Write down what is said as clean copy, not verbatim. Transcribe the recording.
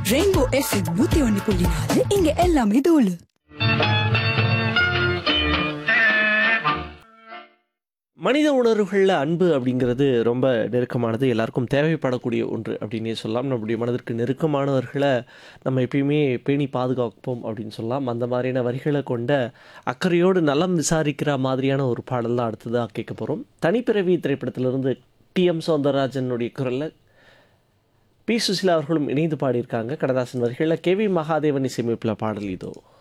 Rainbow FM 101.4 இங்க எல்லாமே தோலு. மனித உணர்வுகளில் அன்பு அப்படிங்கிறது ரொம்ப நெருக்கமானது, எல்லாருக்கும் தேவைப்படக்கூடிய ஒன்று அப்படின்னே சொல்லலாம். நம்முடைய மனதிற்கு நெருக்கமானவர்களை நம்ம எப்பயுமே பேணி பாதுகாப்போம் அப்படின்னு சொல்லலாம். அந்த மாதிரியான வரிகளை கொண்ட அக்கறையோடு நலம் விசாரிக்கிற மாதிரியான ஒரு பாடல் தான் அடுத்ததாக கேட்க போகிறோம். தனிப்பிறவி திரைப்படத்திலிருந்து டிஎம் சௌந்தரராஜனுடைய குரலில் பி சுசிலா அவர்களும் இணைந்து பாடியிருக்காங்க. கடதாசன் வரிகளில் கேவி மகாதேவன் இசையமைப்பில் பாடல் இதோ.